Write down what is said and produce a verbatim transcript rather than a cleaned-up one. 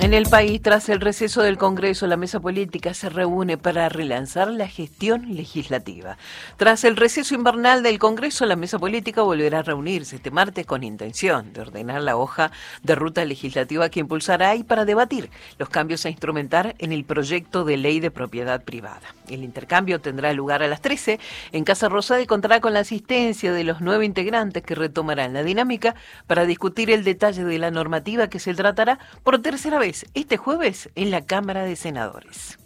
En el país, tras el receso del Congreso, la mesa política se reúne para relanzar la gestión legislativa. Tras el receso invernal del Congreso, la mesa política volverá a reunirse este martes con intención de ordenar la hoja de ruta legislativa que impulsará y para debatir los cambios a instrumentar en el proyecto de ley de propiedad privada. El intercambio tendrá lugar a las trece en Casa Rosada y contará con la asistencia de los nueve integrantes que retomarán la dinámica para discutir el detalle de la normativa que se tratará por tercera vez este jueves en la Cámara de Senadores.